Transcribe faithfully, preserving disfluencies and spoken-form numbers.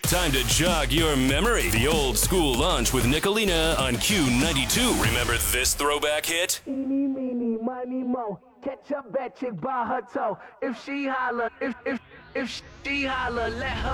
Time to jog your memory. The old school lunch with Nicolina on Q ninety-two. Remember this throwback hit? Eeny, meeny, miny, mo. Catch a bad chick by her toe. If she holler, if if if she holler, let her